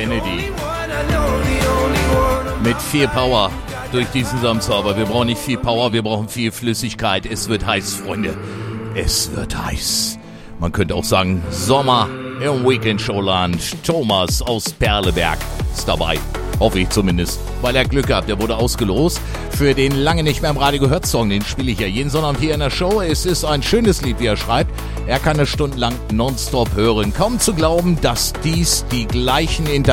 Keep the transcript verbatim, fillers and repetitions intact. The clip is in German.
Kennedy. Mit viel Power durch diesen Samstag. Aber wir brauchen nicht viel Power, wir brauchen viel Flüssigkeit. Es wird heiß, Freunde. Es wird heiß. Man könnte auch sagen, Sommer im Weekend-Showland. Thomas aus Perleberg ist dabei. Hoffe ich zumindest, weil er Glück hat. Der wurde ausgelost für den lange nicht mehr im Radio gehört Song. Den spiele ich ja jeden Sonntag hier in der Show. Es ist ein schönes Lied, wie er schreibt. Er kann es stundenlang nonstop hören. Kaum zu glauben, dass dies die gleichen Inter